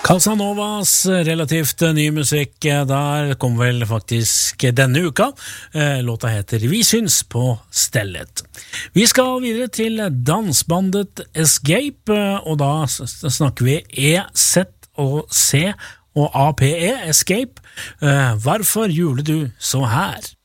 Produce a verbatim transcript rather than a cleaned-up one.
Casanovas relativt ny musikk, der kom vel faktisk denne uka. Låta heter Vi syns på stellet. Vi skal videre til dansbandet Escape, og da snakker vi E, Z og C og A P E, Escape. Hvorfor juler du så her?